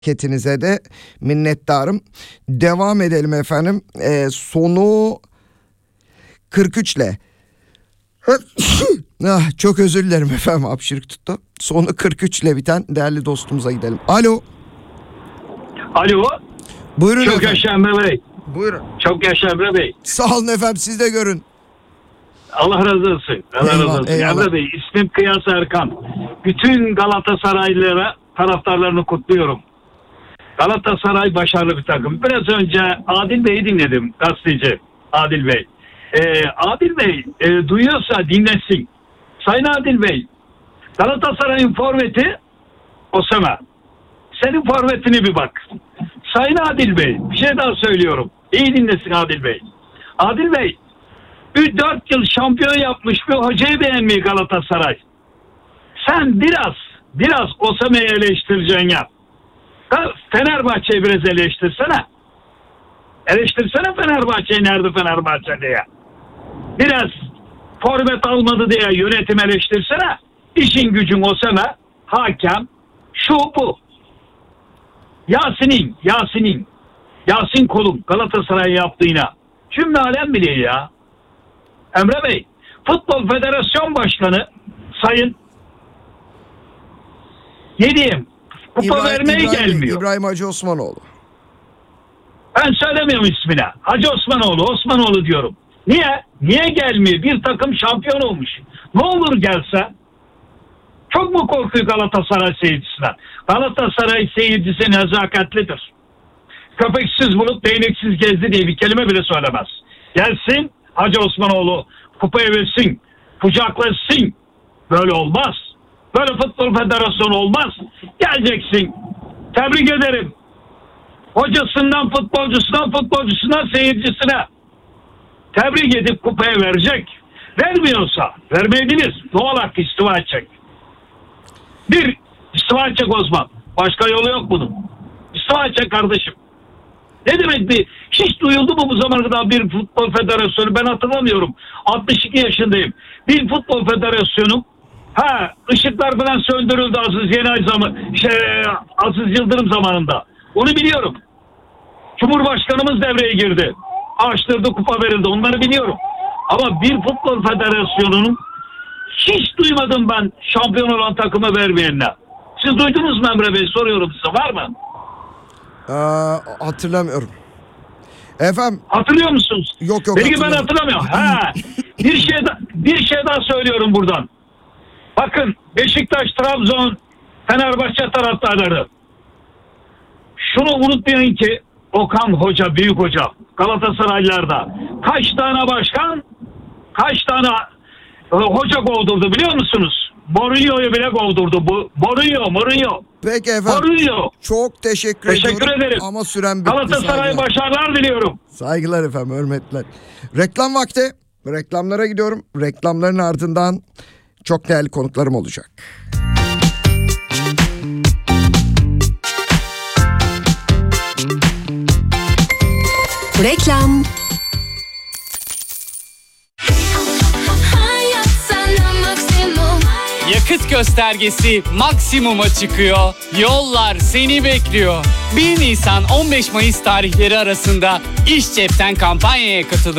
Ketinize de minnettarım. Devam edelim efendim. Sonu 43 ile. Çok özür dilerim efendim, hapşırık tuttu. Sonu 43 ile biten değerli dostumuza gidelim. Alo. Alo. Buyurun Çok efendim. yaşa Emre Bey. Buyurun. Çok yaşa Emre Bey. Sağ olun efendim, siz de görün. Allah razı olsun. Allah razı olsun. Eyvallah. Emre Bey, ismim Kıyas Erkan. Bütün Galatasaraylılara taraftarlarını kutluyorum. Galatasaray başarılı bir takım. Biraz önce Adil Bey'i dinledim, gazeteci Adil Bey. Adil Bey duyuyorsa dinlesin. Sayın Adil Bey, Galatasaray'ın forveti Osimhen. Senin forvetine bir bak. Sayın Adil Bey, bir şey daha söylüyorum. İyi dinlesin Adil Bey. Adil Bey, 4 yıl şampiyon yapmış bir hocayı beğenmiyor Galatasaray. Sen biraz Osimhen'i eleştireceksin ya. Fenerbahçe'yi biraz eleştirsene. Eleştirsene Fenerbahçe'yi, nerede Fenerbahçe diye. Biraz forvet almadı diye yönetim eleştirsene. İşin gücün Osimhen, hakem, şu bu. Yasin Kolum Galatasaray yaptığına cümle alem biliyor ya. Emre Bey, Futbol Federasyon Başkanı Sayın kupa vermeye gelmiyor. İbrahim Hacı Osmanoğlu. Ben söylemiyorum ismine. Hacı Osmanoğlu diyorum. Niye? Niye gelmiyor? Bir takım şampiyon olmuş. Ne olur gelse? Çok mu korkuyor Galatasaray seyircisinden? Galatasaray seyircisi nezaketlidir. Köpeksiz bulup değneksiz gezdi diye bir kelime bile söylemez. Gelsin Hacı Osmanoğlu, kupayı versin, kucaklasın. Böyle olmaz. Böyle futbol federasyonu olmaz. Geleceksin. Tebrik ederim. Hocasından futbolcusundan seyircisine tebrik edip kupayı verecek. Vermiyorsa, vermeydiniz. Doğal hakkı istifa edecek. Bir, istifa edecek Osman. Başka yolu yok bunun. İstifa edecek kardeşim. Ne demek bir? Hiç duyuldu mu bu zamana kadar bir futbol federasyonu? Ben hatırlamıyorum. 62 yaşındayım. Bir futbol federasyonu, ışıklar falan söndürüldü Aziz Yıldırım zamanında. Onu biliyorum. Cumhurbaşkanımız devreye girdi. Açtırdı, kupa verildi. Onları biliyorum. Ama bir futbol federasyonunun hiç duymadım ben şampiyon olan takımı vermeyenle. Siz duydunuz mu Emre Bey? Soruyorum size. Var mı? Hatırlamıyorum. Efendim? Hatırlıyor musunuz? Yok. Belki ben hatırlamıyorum. Bir şey daha söylüyorum buradan. Bakın Beşiktaş, Trabzon, Fenerbahçe taraftarları. Şunu unutmayın ki Okan Hoca, büyük hoca, Galatasaraylılarda kaç tane başkan, kaç tane hoca kovdurdu biliyor musunuz? Mourinho'yu bile kovdurdu. Mourinho. Peki efendim. Mourinho. Çok teşekkür ederim. Ama süren bitti. Galatasaray'a başarılar diliyorum. Saygılar efendim, hürmetler. Reklam vakti. Reklamlara gidiyorum. Reklamların ardından çok değerli konuklarım olacak. Reklam. Yakıt göstergesi maksimuma çıkıyor. Yollar seni bekliyor. 1 Nisan 15 Mayıs tarihleri arasında İş Cep'ten kampanyaya katılın.